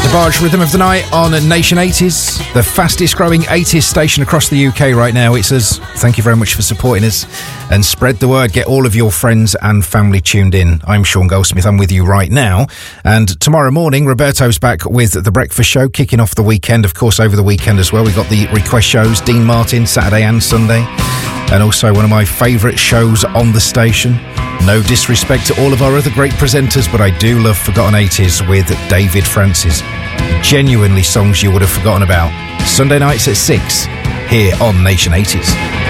DeBarge, Rhythm of the Night on Nation 80s, the fastest growing 80s station across the UK right now. It's us. Thank you very much for supporting us and spread the word. Get all of your friends and family tuned in. I'm Sean Goldsmith. I'm with you right now. And tomorrow morning, Roberto's back with The Breakfast Show, kicking off the weekend. Of course, over the weekend as well, we've got the request shows, Dean Martin, Saturday and Sunday. And also one of my favourite shows on the station. No disrespect to all of our other great presenters, but I do love Forgotten 80s with David Francis. Genuinely songs you would have forgotten about. Sunday nights at 6 here on Nation 80s.